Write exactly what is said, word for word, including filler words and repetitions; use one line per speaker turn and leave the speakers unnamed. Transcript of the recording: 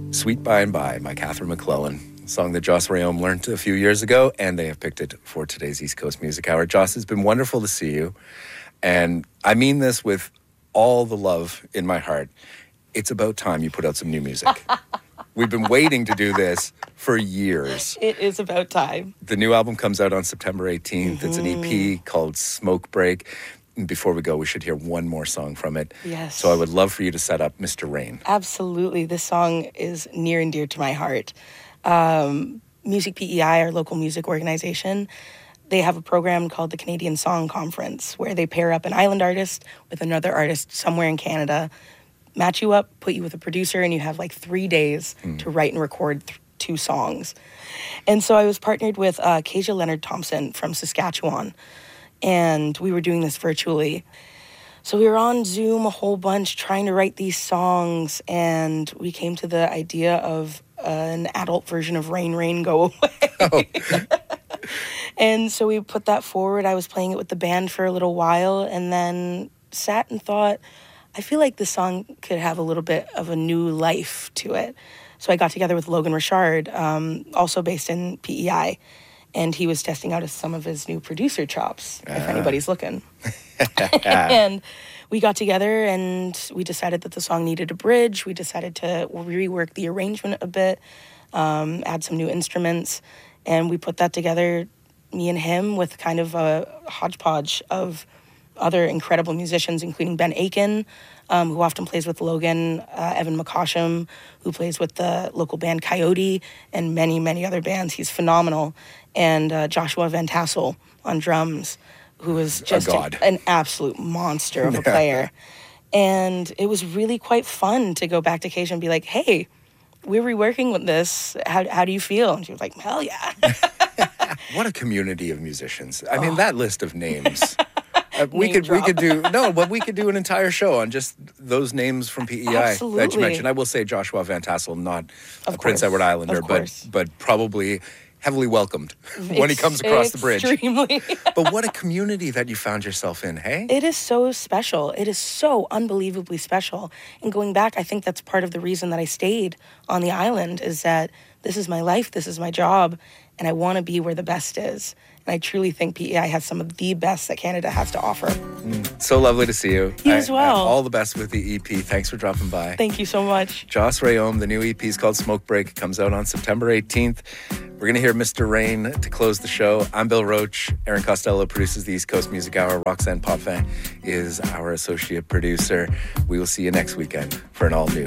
Sweet By and By by Catherine McClellan, a song that Joss Rayom learned a few years ago, and they have picked it for today's East Coast Music Hour. Joss, it's been wonderful to see you, and I mean this with all the love in my heart. It's about time you put out some new music. We've been waiting to do this for years.
It is about time.
The new album comes out on September eighteenth. Mm-hmm. It's an E P called Smoke Break. And before we go, we should hear one more song from it.
Yes.
So I would love for you to set up Mister Rain.
Absolutely. This song is near and dear to my heart. Um, Music P E I, our local music organization, they have a program called the Canadian Song Conference where they pair up an island artist with another artist somewhere in Canada, match you up, put you with a producer, and you have like three days mm. to write and record th- two songs. And so I was partnered with uh, Kezia Leonard-Thompson from Saskatchewan, and we were doing this virtually. So we were on Zoom a whole bunch trying to write these songs, and we came to the idea of uh, an adult version of Rain, Rain, Go Away. Oh. And so we put that forward. I was playing it with the band for a little while and then sat and thought, I feel like this song could have a little bit of a new life to it. So I got together with Logan Richard, um, also based in P E I, and he was testing out some of his new producer chops, uh. if anybody's looking. And we got together and we decided that the song needed a bridge. We decided to rework the arrangement a bit, um, add some new instruments, and we put that together, me and him, with kind of a hodgepodge of other incredible musicians, including Ben Aiken, um, who often plays with Logan, uh, Evan McCosham, who plays with the local band Coyote, and many, many other bands. He's phenomenal. And uh, Joshua Van Tassel on drums, who is just an, an absolute monster of a player. And it was really quite fun to go back to Kezia and be like, hey, we're reworking with this. How, how do you feel? And she was like, hell yeah.
What a community of musicians. I mean, oh. that list of names... Uh, we could drop. we could do no, but we could do an entire show on just those names from P E I
Absolutely.
that you mentioned. I will say Joshua Van Tassel, not
of
a
course.
Prince Edward Islander, but but probably heavily welcomed when he comes across the bridge.
Extremely.
But what a community that you found yourself in, hey?
It is so special. It is so unbelievably special. And going back, I think that's part of the reason that I stayed on the island, is that this is my life, this is my job, and I want to be where the best is. And I truly think P E I has some of the best that Canada has to offer.
Mm, so lovely to see you.
You I, as well.
All the best with the E P. Thanks for dropping by.
Thank you so much.
Joss Rayom, the new E P is called Smoke Break. It comes out on September eighteenth. We're going to hear Mister Rain to close the show. I'm Bill Roach. Aaron Costello produces the East Coast Music Hour. Roxanne Potvin is our associate producer. We will see you next weekend for an all-new